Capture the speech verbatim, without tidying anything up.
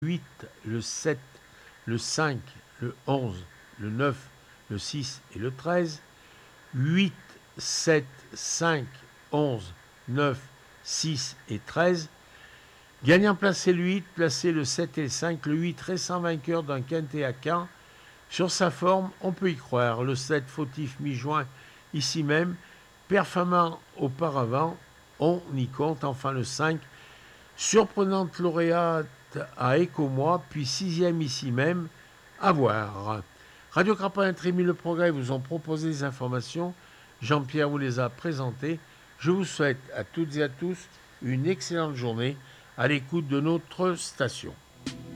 huit, le sept, le cinq, le onze, le neuf, le six et le treize. huit, sept, cinq, onze, neuf, six et treize. Gagnant placé le huit, placé le sept et le cinq. Le huit, récent vainqueur d'un quintet à Caen. Sur sa forme, on peut y croire. Le sept, fautif mi-juin, ici même. Performant auparavant, on y compte. Enfin le cinq, surprenante lauréate à Écomois, puis sixième ici même, à voir. Radio Crapin et Trémy Le Progrès vous ont proposé des informations. Jean-Pierre vous les a présentées. Je vous souhaite à toutes et à tous une excellente journée à l'écoute de notre station.